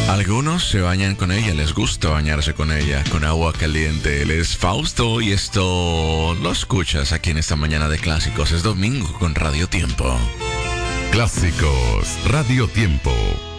Algunos se bañan con ella, les gusta bañarse con ella, con agua caliente. Él es Fausto y esto lo escuchas aquí en esta mañana de clásicos. Es domingo con Radio Tiempo. Clásicos Radio Tiempo.